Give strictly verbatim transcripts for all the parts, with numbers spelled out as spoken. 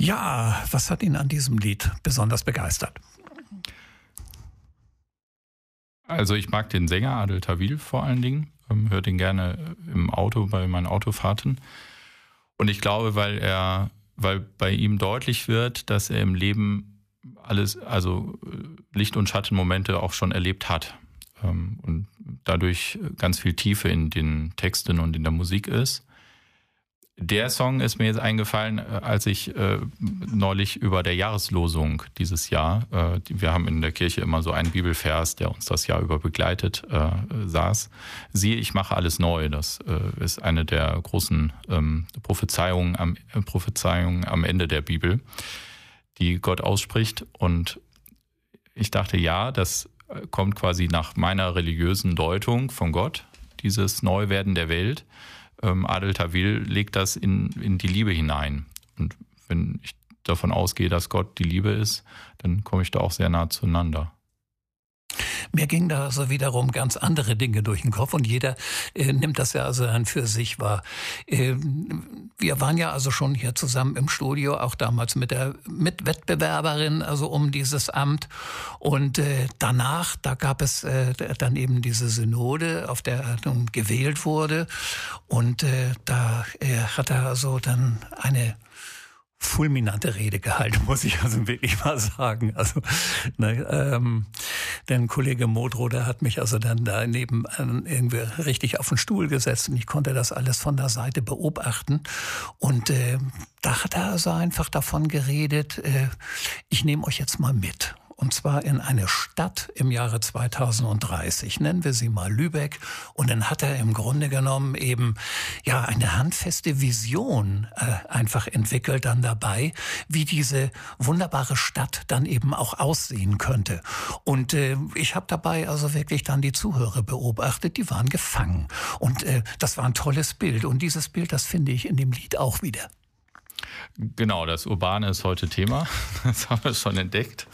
Ja, was hat ihn an diesem Lied besonders begeistert? Also ich mag den Sänger Adel Tawil vor allen Dingen, ähm, höre den gerne im Auto bei meinen Autofahrten. Und ich glaube, weil er, weil bei ihm deutlich wird, dass er im Leben alles, also Licht- und Schattenmomente auch schon erlebt hat. Ähm, und dadurch ganz viel Tiefe in den Texten und in der Musik ist. Der Song ist mir jetzt eingefallen, als ich äh, neulich über der Jahreslosung dieses Jahr, äh, wir haben in der Kirche immer so einen Bibelvers, der uns das Jahr über begleitet, äh, saß. Siehe, ich mache alles neu. Das äh, ist eine der großen ähm, Prophezeiungen, am, äh, Prophezeiungen am Ende der Bibel, die Gott ausspricht. Und ich dachte, ja, das kommt quasi nach meiner religiösen Deutung von Gott, dieses Neuwerden der Welt. Adel Tawil legt das in, in die Liebe hinein. Und wenn ich davon ausgehe, dass Gott die Liebe ist, dann komme ich da auch sehr nah zueinander. Mir ging da so wiederum ganz andere Dinge durch den Kopf und jeder äh, nimmt das ja also dann für sich wahr. Äh, wir waren ja also schon hier zusammen im Studio, auch damals mit der Mitwettbewerberin, also um dieses Amt. Und äh, danach, da gab es äh, dann eben diese Synode, auf der er nun gewählt wurde. Und äh, da äh, hat er also dann eine fulminante Rede gehalten, muss ich also wirklich mal sagen. Also, ne, ähm, denn Kollege Modrow, der hat mich also dann da neben ähm, irgendwie richtig auf den Stuhl gesetzt und ich konnte das alles von der Seite beobachten. Und äh, da hat er also einfach davon geredet, äh, ich nehme euch jetzt mal mit. Und zwar in eine Stadt im Jahre zweitausenddreißig, nennen wir sie mal Lübeck. Und dann hat er im Grunde genommen eben ja eine handfeste Vision äh, einfach entwickelt dann dabei, wie diese wunderbare Stadt dann eben auch aussehen könnte. Und äh, ich habe dabei also wirklich dann die Zuhörer beobachtet, die waren gefangen. Und äh, das war ein tolles Bild. Und dieses Bild, das finde ich in dem Lied auch wieder. Genau, das Urbane ist heute Thema. Das haben wir schon entdeckt.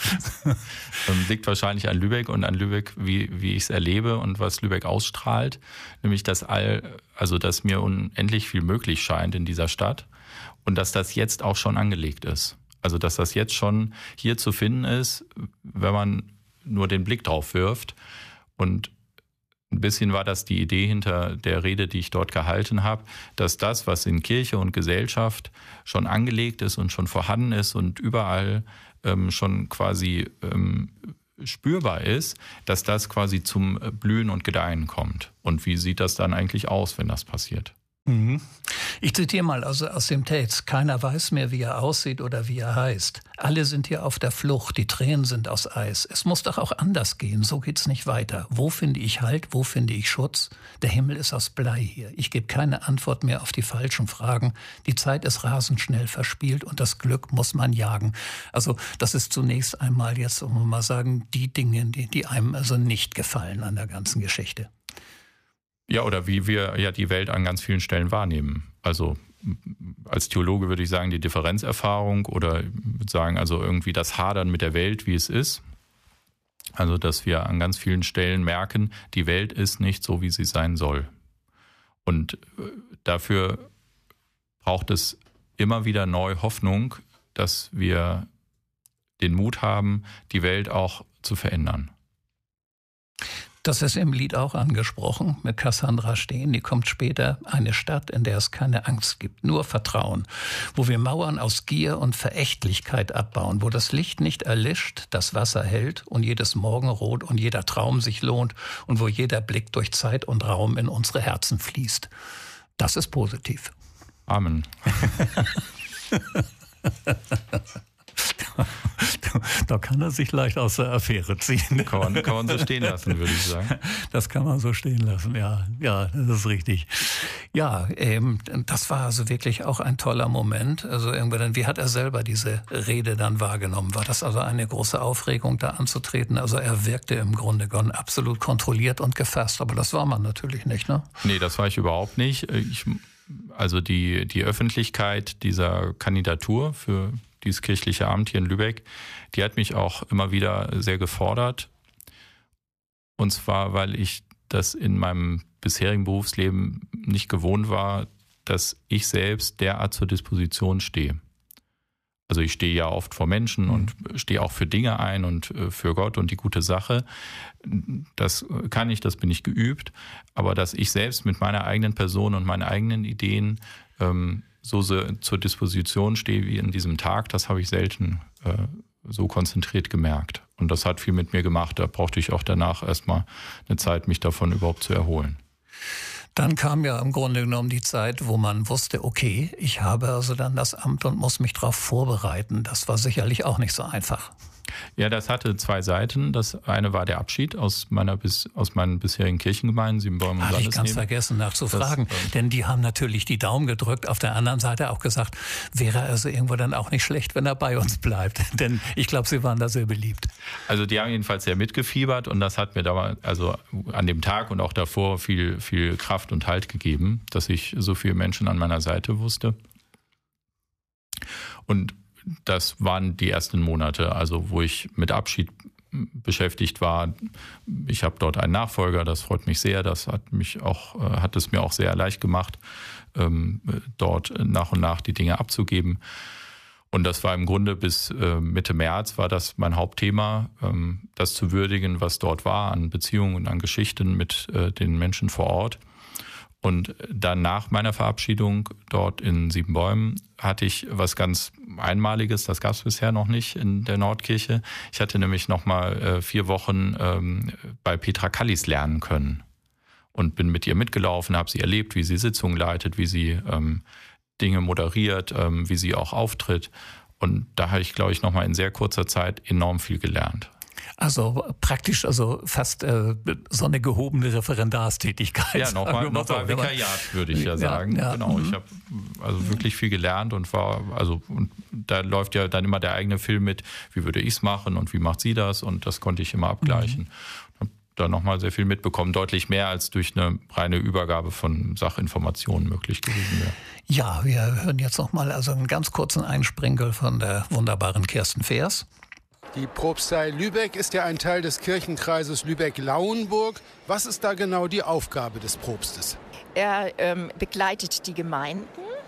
Liegt wahrscheinlich an Lübeck und an Lübeck, wie, wie ich es erlebe und was Lübeck ausstrahlt. Nämlich, dass all, also, dass mir unendlich viel möglich scheint in dieser Stadt und dass das jetzt auch schon angelegt ist. Also, dass das jetzt schon hier zu finden ist, wenn man nur den Blick drauf wirft. Und ein bisschen war das die Idee hinter der Rede, die ich dort gehalten habe, dass das, was in Kirche und Gesellschaft schon angelegt ist und schon vorhanden ist und überall ähm, schon quasi ähm, spürbar ist, dass das quasi zum Blühen und Gedeihen kommt. Und wie sieht das dann eigentlich aus, wenn das passiert? Ich zitiere mal also aus dem Text. Keiner weiß mehr, wie er aussieht oder wie er heißt. Alle sind hier auf der Flucht, die Tränen sind aus Eis. Es muss doch auch anders gehen, so geht's nicht weiter. Wo finde ich Halt, wo finde ich Schutz? Der Himmel ist aus Blei hier. Ich gebe keine Antwort mehr auf die falschen Fragen. Die Zeit ist rasend schnell verspielt und das Glück muss man jagen. Also das ist zunächst einmal jetzt, um mal sagen, die Dinge, die, die einem also nicht gefallen an der ganzen Geschichte. Ja, oder wie wir ja die Welt an ganz vielen Stellen wahrnehmen. Also als Theologe würde ich sagen, die Differenzerfahrung oder würde sagen, also irgendwie das Hadern mit der Welt, wie es ist. Also, dass wir an ganz vielen Stellen merken, die Welt ist nicht so, wie sie sein soll. Und dafür braucht es immer wieder neu Hoffnung, dass wir den Mut haben, die Welt auch zu verändern. Das ist im Lied auch angesprochen mit Cassandra Steen. Die kommt später, eine Stadt, in der es keine Angst gibt, nur Vertrauen. Wo wir Mauern aus Gier und Verächtlichkeit abbauen. Wo das Licht nicht erlischt, das Wasser hält und jedes Morgenrot und jeder Traum sich lohnt. Und wo jeder Blick durch Zeit und Raum in unsere Herzen fließt. Das ist positiv. Amen. Da kann er sich leicht aus der Affäre ziehen. Kann man, kann man so stehen lassen, würde ich sagen. Das kann man so stehen lassen, ja. Ja, das ist richtig. Ja, ähm, das war also wirklich auch ein toller Moment. Also irgendwann, wie hat er selber diese Rede dann wahrgenommen? War das also eine große Aufregung, da anzutreten? Also er wirkte im Grunde genommen absolut kontrolliert und gefasst. Aber das war man natürlich nicht, ne? Nee, das war ich überhaupt nicht. Ich, also die, die Öffentlichkeit dieser Kandidatur für dieses kirchliche Amt hier in Lübeck, die hat mich auch immer wieder sehr gefordert. Und zwar, weil ich das in meinem bisherigen Berufsleben nicht gewohnt war, dass ich selbst derart zur Disposition stehe. Also ich stehe ja oft vor Menschen mhm. und stehe auch für Dinge ein und für Gott und die gute Sache. Das kann ich, das bin ich geübt. Aber dass ich selbst mit meiner eigenen Person und meinen eigenen Ideen ähm, so, so zur Disposition stehe wie in diesem Tag, das habe ich selten äh, so konzentriert gemerkt. Und das hat viel mit mir gemacht. Da brauchte ich auch danach erstmal eine Zeit, mich davon überhaupt zu erholen. Dann kam ja im Grunde genommen die Zeit, wo man wusste, okay, ich habe also dann das Amt und muss mich darauf vorbereiten. Das war sicherlich auch nicht so einfach. Ja, das hatte zwei Seiten. Das eine war der Abschied aus meiner bis, aus meinen bisherigen Kirchengemeinden, Siebenbäumen und Hatte ich ganz Landesneben. vergessen nachzufragen, das, ähm, denn die haben natürlich die Daumen gedrückt. Auf der anderen Seite auch gesagt, wäre also irgendwo dann auch nicht schlecht, wenn er bei uns bleibt. Denn ich glaube, sie waren da sehr beliebt. Also die haben jedenfalls sehr mitgefiebert und das hat mir da also an dem Tag und auch davor viel, viel Kraft und Halt gegeben, dass ich so viele Menschen an meiner Seite wusste. Und das waren die ersten Monate, also wo ich mit Abschied beschäftigt war. Ich habe dort einen Nachfolger, das freut mich sehr. Das hat mich auch, hat es mir auch sehr leicht gemacht, dort nach und nach die Dinge abzugeben. Und das war im Grunde bis Mitte März war das mein Hauptthema, das zu würdigen, was dort war an Beziehungen und an Geschichten mit den Menschen vor Ort. Und dann nach meiner Verabschiedung dort in Siebenbäumen hatte ich was ganz Einmaliges, das gab es bisher noch nicht in der Nordkirche. Ich hatte nämlich noch mal äh, vier Wochen ähm, bei Petra Kallis lernen können und bin mit ihr mitgelaufen, habe sie erlebt, wie sie Sitzungen leitet, wie sie ähm, Dinge moderiert, ähm, wie sie auch auftritt. Und da habe ich, glaube ich, noch mal in sehr kurzer Zeit enorm viel gelernt. Also praktisch, also fast äh, so eine gehobene Referendarstätigkeit. Ja, nochmal noch mal Vikariat, würde ich ja sagen. Ja, ja. Genau, mhm. Ich habe also wirklich viel gelernt und war, also und da läuft ja dann immer der eigene Film mit, wie würde ich es machen und wie macht sie das? Und das konnte ich immer abgleichen. Mhm. Habe da nochmal sehr viel mitbekommen, deutlich mehr als durch eine reine Übergabe von Sachinformationen möglich gewesen wäre. Ja, wir hören jetzt nochmal also einen ganz kurzen Einsprinkel von der wunderbaren Kirsten Feers. Die Propstei Lübeck ist ja ein Teil des Kirchenkreises Lübeck-Lauenburg. Was ist da genau die Aufgabe des Propstes? Er ähm, begleitet die Gemeinden.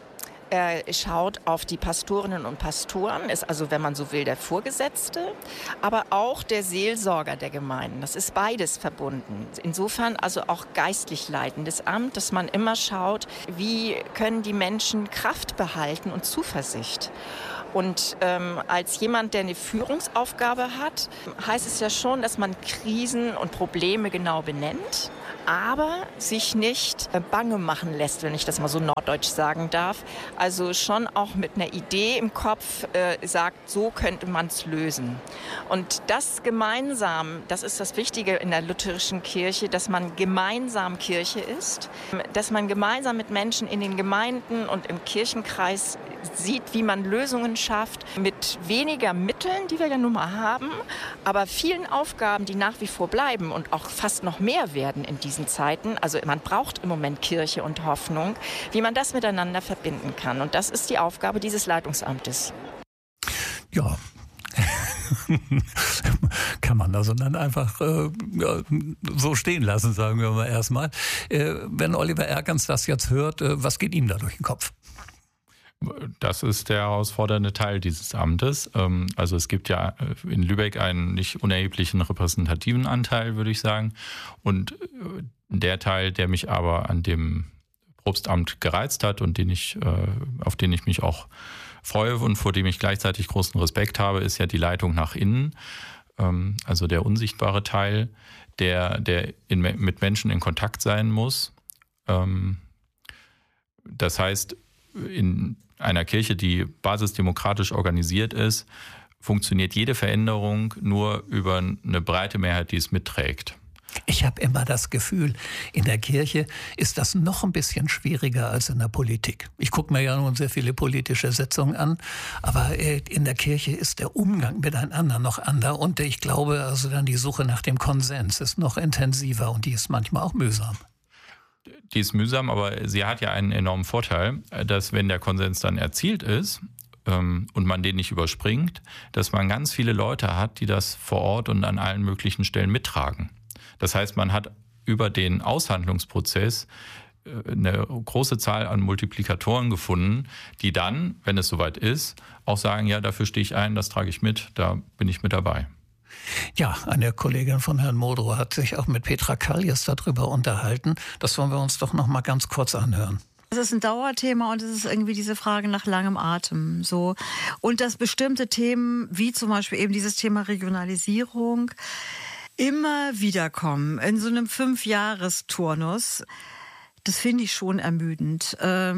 Er schaut auf die Pastorinnen und Pastoren, ist also, wenn man so will, der Vorgesetzte, aber auch der Seelsorger der Gemeinden. Das ist beides verbunden. Insofern also auch geistlich leitendes Amt, dass man immer schaut, wie können die Menschen Kraft behalten und Zuversicht. Und ähm, als jemand, der eine Führungsaufgabe hat, heißt es ja schon, dass man Krisen und Probleme genau benennt, aber sich nicht äh, bange machen lässt, wenn ich das mal so norddeutsch sagen darf. Also schon auch mit einer Idee im Kopf äh, sagt, so könnte man es lösen. Und das gemeinsam, das ist das Wichtige in der lutherischen Kirche, dass man gemeinsam Kirche ist, dass man gemeinsam mit Menschen in den Gemeinden und im Kirchenkreis sieht, wie man Lösungen schafft, mit weniger Mitteln, die wir ja nun mal haben, aber vielen Aufgaben, die nach wie vor bleiben und auch fast noch mehr werden in diesen Zeiten. Also man braucht im Moment Kirche und Hoffnung, wie man das miteinander verbinden kann. Und das ist die Aufgabe dieses Leitungsamtes. Ja. Kann man also dann einfach äh, so stehen lassen, sagen wir mal erstmal. Äh, wenn Oliver Erkens das jetzt hört, äh, was geht ihm da durch den Kopf? Das ist der herausfordernde Teil dieses Amtes. Also es gibt ja in Lübeck einen nicht unerheblichen repräsentativen Anteil, würde ich sagen. Und der Teil, der mich aber an dem Propstamt gereizt hat und den ich, auf den ich mich auch freue und vor dem ich gleichzeitig großen Respekt habe, ist ja die Leitung nach innen. Also der unsichtbare Teil, der, der in, mit Menschen in Kontakt sein muss. Das heißt, in einer Kirche, die basisdemokratisch organisiert ist, funktioniert jede Veränderung nur über eine breite Mehrheit, die es mitträgt. Ich habe immer das Gefühl, in der Kirche ist das noch ein bisschen schwieriger als in der Politik. Ich gucke mir ja nun sehr viele politische Sitzungen an, aber in der Kirche ist der Umgang miteinander noch anderer und ich glaube, also dann die Suche nach dem Konsens ist noch intensiver und die ist manchmal auch mühsam. Die ist mühsam, aber sie hat ja einen enormen Vorteil, dass wenn der Konsens dann erzielt ist ähm, und man den nicht überspringt, dass man ganz viele Leute hat, die das vor Ort und an allen möglichen Stellen mittragen. Das heißt, man hat über den Aushandlungsprozess eine große Zahl an Multiplikatoren gefunden, die dann, wenn es soweit ist, auch sagen, ja, dafür stehe ich ein, das trage ich mit, da bin ich mit dabei. Ja, eine Kollegin von Herrn Modrow hat sich auch mit Petra Kaljes darüber unterhalten. Das wollen wir uns doch noch mal ganz kurz anhören. Es ist ein Dauerthema und es ist irgendwie diese Frage nach langem Atem. So. Und dass bestimmte Themen, wie zum Beispiel eben dieses Thema Regionalisierung, immer wiederkommen in so einem Fünfjahresturnus. Das finde ich schon ermüdend.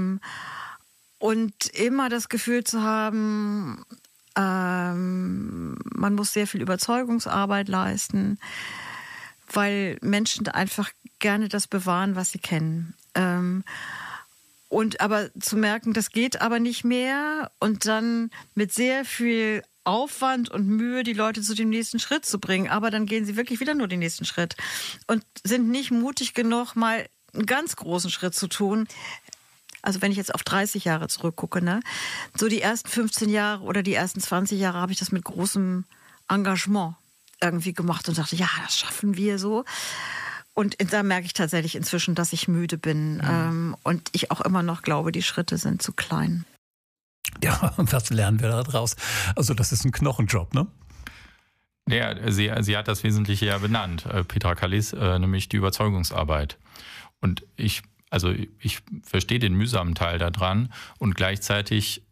Und immer das Gefühl zu haben, ähm, man muss sehr viel Überzeugungsarbeit leisten, weil Menschen einfach gerne das bewahren, was sie kennen. Ähm, und aber zu merken, das geht aber nicht mehr und dann mit sehr viel Aufwand und Mühe die Leute zu dem nächsten Schritt zu bringen. Aber dann gehen sie wirklich wieder nur den nächsten Schritt und sind nicht mutig genug, mal einen ganz großen Schritt zu tun. Also wenn ich jetzt auf dreißig Jahre zurückgucke, ne, so die ersten fünfzehn Jahre oder die ersten zwanzig Jahre habe ich das mit großem Engagement irgendwie gemacht und dachte, ja, das schaffen wir so. Und da merke ich tatsächlich inzwischen, dass ich müde bin, mhm. ähm, und ich auch immer noch glaube, die Schritte sind zu klein. Ja, und was lernen wir daraus? Also das ist ein Knochenjob, ne? Ja, sie, sie hat das Wesentliche ja benannt, Petra Kaljes, äh, nämlich die Überzeugungsarbeit. Und ich Also ich verstehe den mühsamen Teil daran und gleichzeitig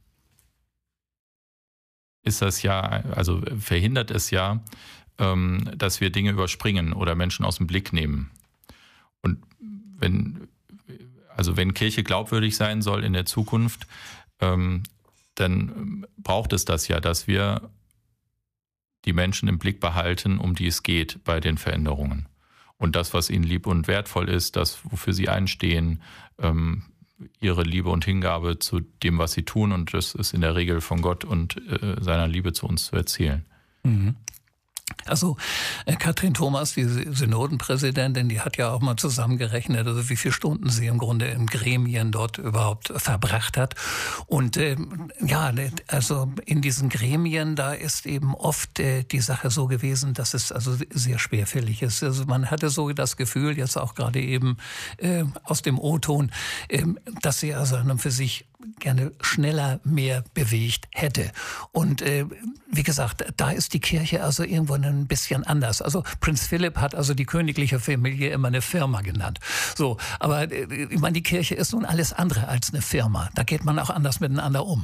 ist das ja, also verhindert es ja, ähm, dass wir Dinge überspringen oder Menschen aus dem Blick nehmen. Und wenn, also wenn Kirche glaubwürdig sein soll in der Zukunft, ähm, dann braucht es das ja, dass wir die Menschen im Blick behalten, um die es geht bei den Veränderungen. Und das, was ihnen lieb und wertvoll ist, das, wofür sie einstehen, ähm, ihre Liebe und Hingabe zu dem, was sie tun. Und das ist in der Regel von Gott und äh, seiner Liebe zu uns zu erzählen. Mhm. Also äh, Katrin Thomas, die Synodenpräsidentin, die hat ja auch mal zusammengerechnet, also wie viele Stunden sie im Grunde im Gremien dort überhaupt verbracht hat. Und äh, ja, also in diesen Gremien, da ist eben oft äh, die Sache so gewesen, dass es also sehr schwerfällig ist. Also man hatte so das Gefühl, jetzt auch gerade eben äh, aus dem O-Ton, äh, dass sie also für sich gerne schneller mehr bewegt hätte. Und äh, wie gesagt, da ist die Kirche also irgendwo ein bisschen anders. Also Prinz Philipp hat also die königliche Familie immer eine Firma genannt. So, aber äh, ich meine, die Kirche ist nun alles andere als eine Firma. Da geht man auch anders miteinander um.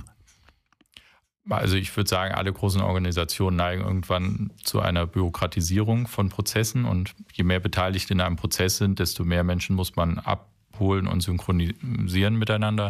Also ich würde sagen, alle großen Organisationen neigen irgendwann zu einer Bürokratisierung von Prozessen. Und je mehr Beteiligte in einem Prozess sind, desto mehr Menschen muss man abholen und synchronisieren miteinander.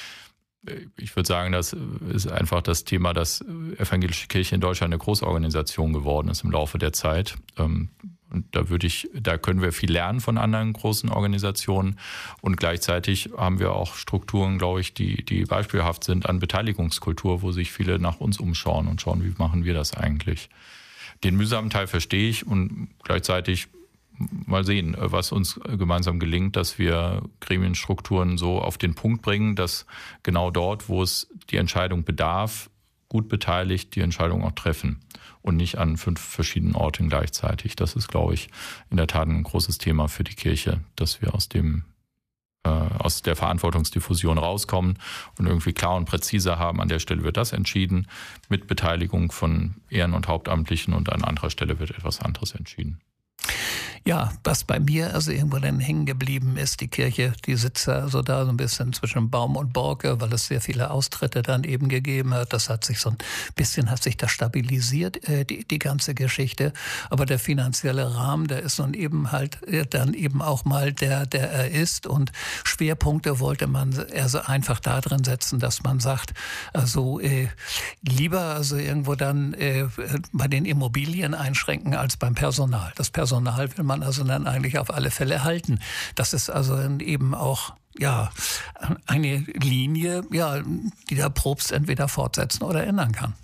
Ich würde sagen, das ist einfach das Thema, dass evangelische Kirche in Deutschland eine Großorganisation geworden ist im Laufe der Zeit. Und da würde ich, da können wir viel lernen von anderen großen Organisationen. Und gleichzeitig haben wir auch Strukturen, glaube ich, die, die beispielhaft sind an Beteiligungskultur, wo sich viele nach uns umschauen und schauen, wie machen wir das eigentlich. Den mühsamen Teil verstehe ich und gleichzeitig mal sehen, was uns gemeinsam gelingt, dass wir Gremienstrukturen so auf den Punkt bringen, dass genau dort, wo es die Entscheidung bedarf, gut beteiligt die Entscheidung auch treffen und nicht an fünf verschiedenen Orten gleichzeitig. Das ist, glaube ich, in der Tat ein großes Thema für die Kirche, dass wir aus dem äh, aus der Verantwortungsdiffusion rauskommen und irgendwie klar und präzise haben, an der Stelle wird das entschieden, mit Beteiligung von Ehren- und Hauptamtlichen und an anderer Stelle wird etwas anderes entschieden. Ja, was bei mir also irgendwo dann hängen geblieben ist, die Kirche, die sitzt also da so ein bisschen zwischen Baum und Borke, weil es sehr viele Austritte dann eben gegeben hat. Das hat sich so ein bisschen, hat sich das stabilisiert, äh, die, die ganze Geschichte. Aber der finanzielle Rahmen, der ist nun eben halt äh, dann eben auch mal der, der er ist. Und Schwerpunkte wollte man also einfach da drin setzen, dass man sagt, also äh, lieber also irgendwo dann äh, bei den Immobilien einschränken als beim Personal. Das Personal will man also dann eigentlich auf alle Fälle halten. Das ist also dann eben auch ja eine Linie, ja, die der Propst entweder fortsetzen oder ändern kann.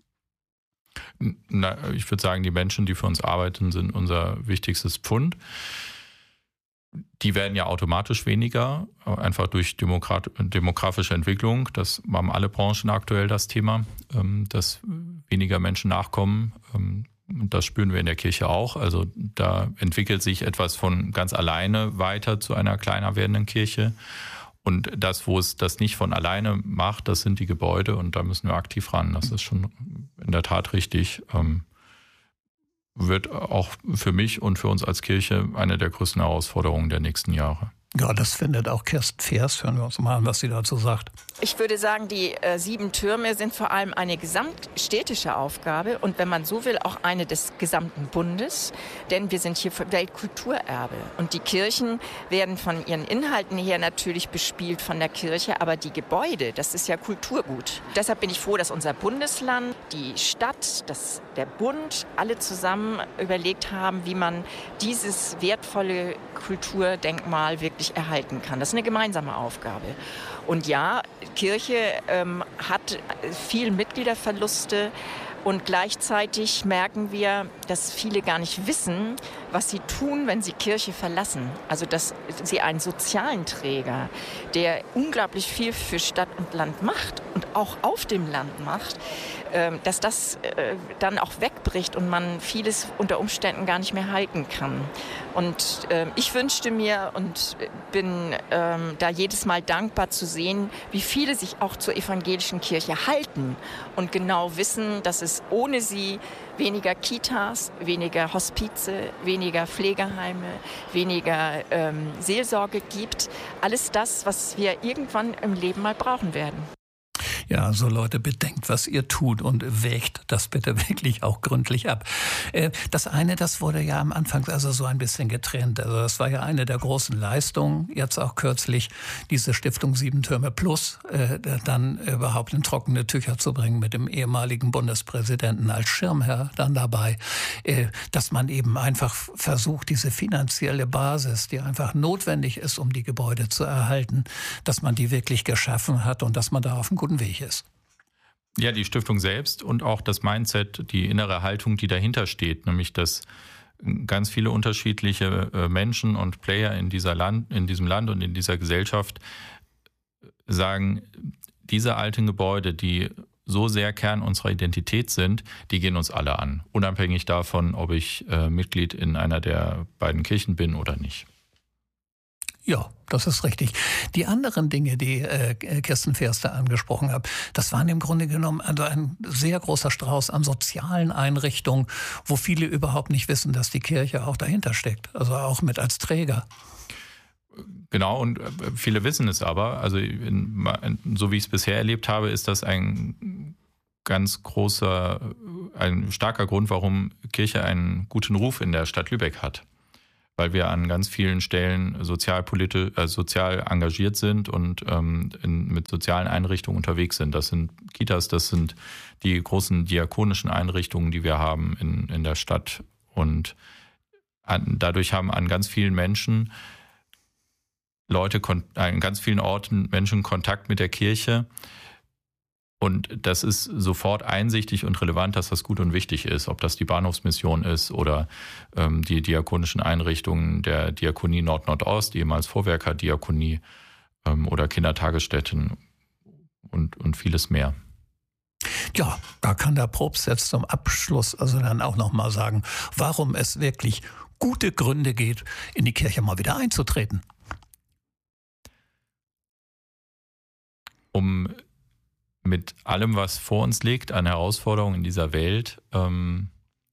Na, ich würde sagen, die Menschen, die für uns arbeiten, sind unser wichtigstes Pfund. Die werden ja automatisch weniger, einfach durch Demokrat- demografische Entwicklung. Das haben alle Branchen aktuell das Thema, dass weniger Menschen nachkommen. das spüren wir in der Kirche auch. Also da entwickelt sich etwas von ganz alleine weiter zu einer kleiner werdenden Kirche. Und das, wo es das nicht von alleine macht, das sind die Gebäude und da müssen wir aktiv ran. Das ist schon in der Tat richtig. Ähm, wird auch für mich und für uns als Kirche eine der größten Herausforderungen der nächsten Jahre. Ja, das findet auch Kirsten Feers. Hören wir uns mal an, was sie dazu sagt. Ich würde sagen, die äh, sieben Türme sind vor allem eine gesamtstädtische Aufgabe und wenn man so will, auch eine des gesamten Bundes. Denn wir sind hier für Weltkulturerbe. Und die Kirchen werden von ihren Inhalten her natürlich bespielt von der Kirche, aber die Gebäude, das ist ja Kulturgut. Deshalb bin ich froh, dass unser Bundesland, die Stadt, das, der Bund alle zusammen überlegt haben, wie man dieses wertvolle Kulturdenkmal wirklich erhalten kann. Das ist eine gemeinsame Aufgabe. Und ja, Kirche ähm, hat viel Mitgliederverluste und gleichzeitig merken wir, dass viele gar nicht wissen, was sie tun, wenn sie Kirche verlassen. Also dass sie einen sozialen Träger, der unglaublich viel für Stadt und Land macht und auch auf dem Land macht, dass das dann auch wegbricht und man vieles unter Umständen gar nicht mehr halten kann. Und ich wünschte mir und bin da jedes Mal dankbar zu sehen, wie viele sich auch zur evangelischen Kirche halten und genau wissen, dass es ohne sie weniger Kitas, weniger Hospize, weniger Pflegeheime, weniger ähm, Seelsorge gibt. Alles das, was wir irgendwann im Leben mal brauchen werden. Ja, also Leute, bedenkt, was ihr tut und wägt das bitte wirklich auch gründlich ab. Das eine, das wurde ja am Anfang also so ein bisschen getrennt. Also das war ja eine der großen Leistungen, jetzt auch kürzlich diese Stiftung Sieben Türme Plus, dann überhaupt in trockene Tücher zu bringen mit dem ehemaligen Bundespräsidenten als Schirmherr dann dabei, dass man eben einfach versucht, diese finanzielle Basis, die einfach notwendig ist, um die Gebäude zu erhalten, dass man die wirklich geschaffen hat und dass man da auf einem guten Weg ist. Ja, die Stiftung selbst und auch das Mindset, die innere Haltung, die dahinter steht, nämlich dass ganz viele unterschiedliche Menschen und Player in dieser Land, in diesem Land und in dieser Gesellschaft sagen, diese alten Gebäude, die so sehr Kern unserer Identität sind, die gehen uns alle an, unabhängig davon, ob ich äh, Mitglied in einer der beiden Kirchen bin oder nicht. Ja, das ist richtig. Die anderen Dinge, die äh, Kirsten Feers da angesprochen hat, das waren im Grunde genommen also ein sehr großer Strauß an sozialen Einrichtungen, wo viele überhaupt nicht wissen, dass die Kirche auch dahinter steckt, also auch mit als Träger. Genau, und viele wissen es aber. Also in, so wie ich es bisher erlebt habe, ist das ein ganz großer, ein starker Grund, warum Kirche einen guten Ruf in der Stadt Lübeck hat. Weil wir an ganz vielen Stellen sozialpolitisch, äh, sozial engagiert sind und ähm, in, mit sozialen Einrichtungen unterwegs sind. Das sind Kitas, das sind die großen diakonischen Einrichtungen, die wir haben in, in der Stadt. Und an, dadurch haben an ganz vielen Menschen Leute, an ganz vielen Orten Menschen Kontakt mit der Kirche. Und das ist sofort einsichtig und relevant, dass das gut und wichtig ist. Ob das die Bahnhofsmission ist oder ähm, die diakonischen Einrichtungen der Diakonie Nord-Nordost, ehemals Vorwerkerdiakonie ähm, oder Kindertagesstätten und, und vieles mehr. Ja, da kann der Propst jetzt zum Abschluss also dann auch nochmal sagen, warum es wirklich gute Gründe gibt, in die Kirche mal wieder einzutreten. Um mit allem, was vor uns liegt, an Herausforderungen in dieser Welt, ähm,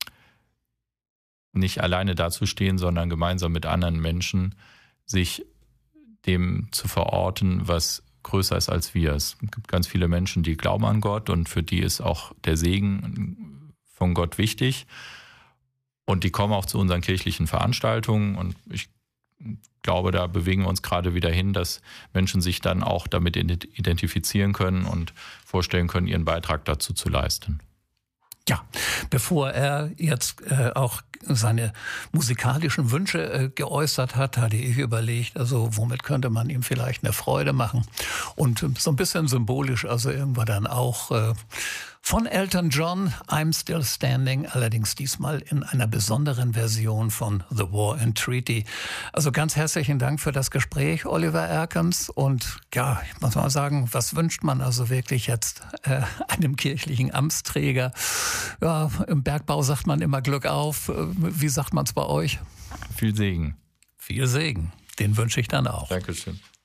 nicht alleine dazustehen, sondern gemeinsam mit anderen Menschen sich dem zu verorten, was größer ist als wir. Es gibt ganz viele Menschen, die glauben an Gott und für die ist auch der Segen von Gott wichtig. Und die kommen auch zu unseren kirchlichen Veranstaltungen und ich glaube, da bewegen wir uns gerade wieder hin, dass Menschen sich dann auch damit identifizieren können und vorstellen können, ihren Beitrag dazu zu leisten. Ja, bevor er jetzt äh, auch seine musikalischen Wünsche äh, geäußert hat, hatte ich überlegt, also womit könnte man ihm vielleicht eine Freude machen. Und so ein bisschen symbolisch, also irgendwann dann auch äh, Von Elton John, I'm Still Standing, allerdings diesmal in einer besonderen Version von The War and Treaty. Also ganz herzlichen Dank für das Gespräch, Oliver Erkens. Und ja, ich muss mal sagen, was wünscht man also wirklich jetzt äh, einem kirchlichen Amtsträger? Ja, im Bergbau sagt man immer Glück auf. Wie sagt man es bei euch? Viel Segen. Viel Segen. Den wünsche ich dann auch. Dankeschön.